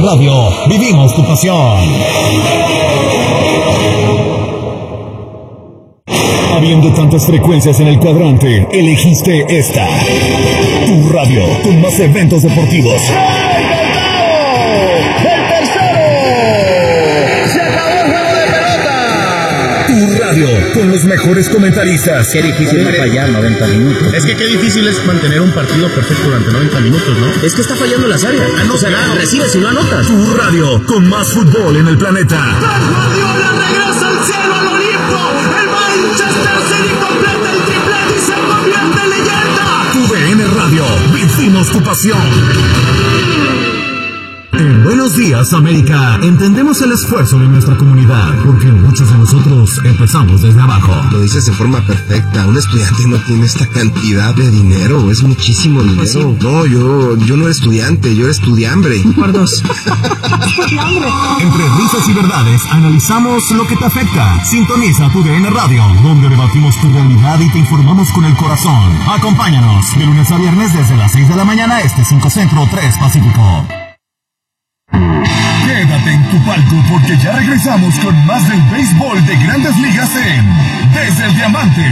Radio, vivimos tu pasión. Habiendo tantas frecuencias en el cuadrante, elegiste esta. Tu radio, con más eventos deportivos. ¡El tercero! ¡Se acabó el juego de pelota! Tu radio, con los mejores comentaristas. Qué difícil es fallar 90 minutos. Es que qué difícil es mantener un partido perfecto durante 90 minutos, ¿no? Es que está fallando las áreas. O sea, nada, recibes y no anotas. Tu radio, con más fútbol en el planeta. ¡Pep Guardiola regresa al cielo al Olimpo! ¡El Manchester City completa el triplete y se convierte en leyenda! Tu DN Radio, vivimos tu pasión. En Buenos Días, América, entendemos el esfuerzo de nuestra comunidad, porque muchos de nosotros empezamos desde abajo. Lo dices de forma perfecta. Un estudiante no tiene esta cantidad de dinero, es muchísimo dinero. Pues sí. No, yo no era estudiante, yo era estudiambre. Por dos. Entre risas y verdades, analizamos lo que te afecta. Sintoniza tu DN Radio, donde debatimos tu realidad y te informamos con el corazón. Acompáñanos de lunes a viernes desde las 6 de la mañana, 5 Centro, 3 Pacífico. Quédate en tu palco porque ya regresamos con más del béisbol de Grandes Ligas en Desde el Diamante.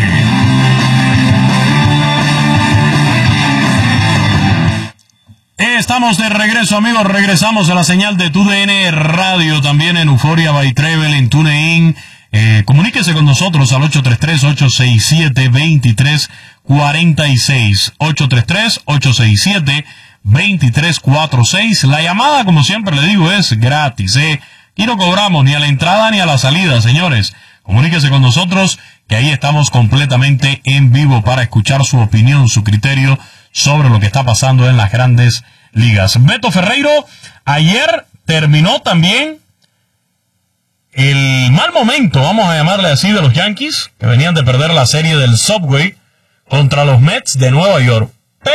Estamos de regreso, amigos. Regresamos a la señal de TUDN Radio, también en Euforia by Travel, en TuneIn. Comuníquese con nosotros al 833-867-2346. 833-867-2346. La llamada, como siempre le digo, es gratis, Aquí no cobramos ni a la entrada ni a la salida, señores. Comuníquese con nosotros, que ahí estamos completamente en vivo para escuchar su opinión, su criterio sobre lo que está pasando en las Grandes Ligas. Beto Ferreiro, ayer terminó también el mal momento, vamos a llamarle así, de los Yankees, que venían de perder la serie del Subway contra los Mets de Nueva York.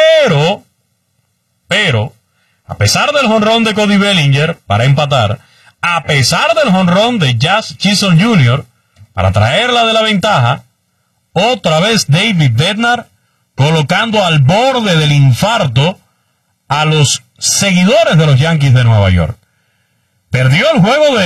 Pero, a pesar del jonrón de Cody Bellinger para empatar, a pesar del jonrón de Jazz Chisholm Jr. para traerla de la ventaja, otra vez David Bednar colocando al borde del infarto a los seguidores de los Yankees de Nueva York. Perdió el juego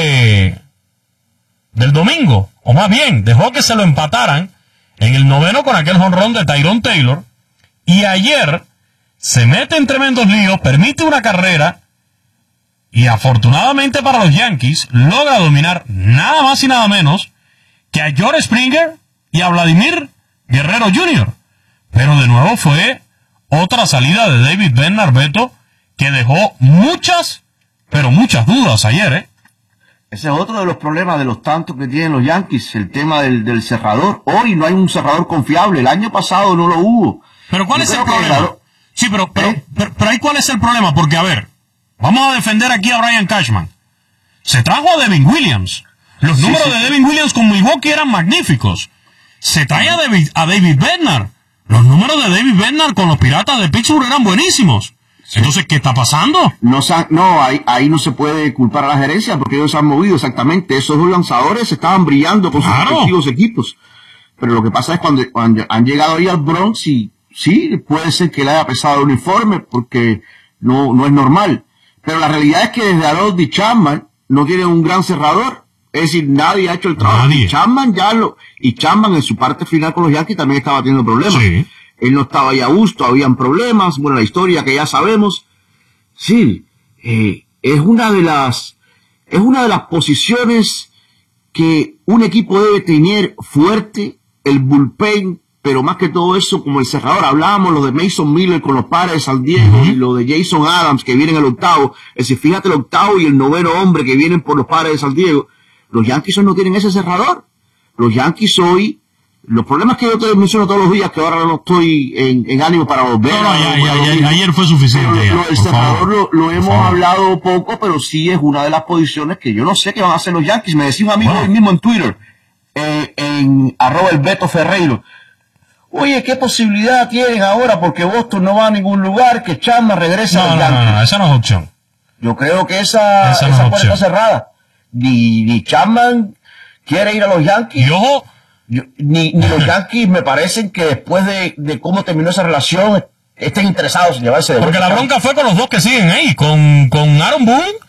del domingo, o más bien, dejó que se lo empataran en el noveno con aquel jonrón de Tyrone Taylor, y ayer se mete en tremendos líos, permite una carrera, y afortunadamente para los Yankees, logra dominar nada más y nada menos que a George Springer y a Vladimir Guerrero Jr., pero de nuevo fue otra salida de David Bednar, Beto, que dejó muchas, pero muchas dudas ayer, Ese es otro de los problemas de los tantos que tienen los Yankees, el tema del cerrador. Hoy no hay un cerrador confiable, el año pasado no lo hubo. Pero ¿cuál es el problema? Sí, pero ahí ¿cuál es el problema? Porque, a ver, vamos a defender aquí a Brian Cashman. Se trajo a Devin Williams. Los números de Devin Williams con Milwaukee eran magníficos. Se trae a David Bednar. Los números de David Bednar con los Piratas de Pittsburgh eran buenísimos. Entonces, ¿qué está pasando? Ahí no se puede culpar a la gerencia porque ellos se han movido exactamente. Esos dos lanzadores estaban brillando con sus respectivos equipos. Pero lo que pasa es cuando han llegado ahí al Bronx y sí, puede ser que le haya pesado el uniforme porque no es normal. Pero la realidad es que desde Aroldis Chapman no tiene un gran cerrador. Es decir, nadie ha hecho el trabajo. Y Chapman en su parte final con los Yankees también estaba teniendo problemas. Sí. Él no estaba ahí a gusto, habían problemas, bueno, la historia que ya sabemos. Sí, es una de las posiciones que un equipo debe tener fuerte, el bullpen, pero más que todo eso, como el cerrador, hablábamos lo de Mason Miller con los Padres de San Diego, y lo de Jason Adams que viene en el octavo. Es decir, fíjate el octavo y el noveno hombre que vienen por los Padres de San Diego. Los Yankees hoy no tienen ese cerrador. Los Yankees hoy, los problemas que yo te menciono todos los días, que ahora no estoy en ánimo para volver. Ayer fue suficiente. El cerrador lo hemos hablado poco, pero sí es una de las posiciones que yo no sé qué van a hacer los Yankees. Me decía un amigo hoy mismo en Twitter, en @el_Beto Ferreiro. Oye, ¿qué posibilidad tienen ahora? Porque Boston no va a ningún lugar, que Chapman regresa a los Yankees. No, esa no es opción. Yo creo que esa puerta está cerrada. Ni Chapman quiere ir a los Yankees. Y ojo, ni los Yankees me parecen que después de cómo terminó esa relación estén interesados en llevarse de vuelta. Porque la bronca fue con los dos que siguen ahí, con Aaron Boone